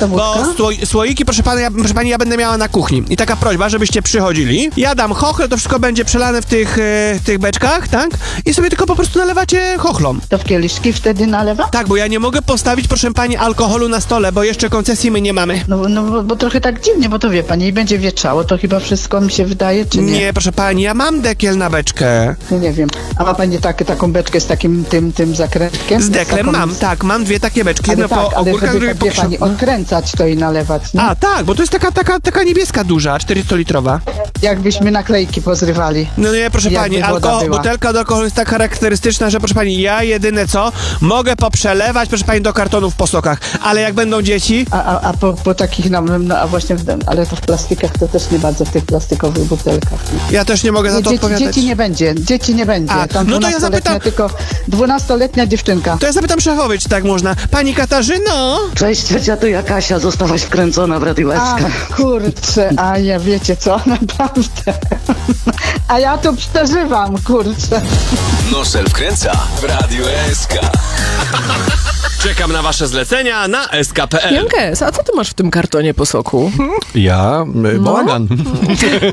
ta wódka? Bo słoiki, proszę pani, ja będę miała na kuchni. I taka prośba, żebyście przychodzili. Ja dam chochle, to wszystko będzie przelane w tych beczkach, tak? I sobie tylko po prostu nalewacie chochlom. To w kieliszki wtedy nalewa? Tak, bo ja nie mogę postawić, proszę pani, alkoholu na stole, bo jeszcze koncesji my nie mamy. No bo trochę tak dziwnie, bo to wie pani, i będzie wietrzało, to chyba wszystko mi się wydaje, czy nie? Nie, proszę pani, ja mam dekiel na beczkę. No nie wiem. A ma pani taką beczkę z takim tym zakrętkiem? Z deklem taką... mam, tak, mam dwie takie beczki. Ale Jedno tak, po ale ogórkach, żeby drugie tak, po wie pani, krzoku. odkręcać to i nalewać, nie? A, tak, bo to jest taka niebieska duża, 400-litrowa. Jakbyśmy naklejki pozrywali. No nie, proszę pani, Jakby woda była. butelka od alkoholu jest tak charakterystyczna, że proszę pani, ja jedyne co, mogę poprzelewać, proszę pani, do kartonów po sokach, ale jak będą dzieci... A po takich, a właśnie, ale to w plastikach to też nie bardzo, w tych plastikowych butelkach. Nie? Ja też nie mogę za to odpowiadać. Dzieci nie będzie. A, Tam no to ja 12-letnia, zapytam- tylko 12-letnia dziewczynka. To ja zapytam szefowej, czy tak można. Pani Katarzyno? Cześć, ciocia, tu ja Kasia, zostałaś wkręcona w Radio A, SK. kurczę, a ja wiecie co, naprawdę. A ja to przeżywam, kurczę. Nosel wkręca w Radiu SK. Czekam na wasze zlecenia na sk.pl. Jankes, a co ty masz w tym kartonie po soku? Ja? Bałagan.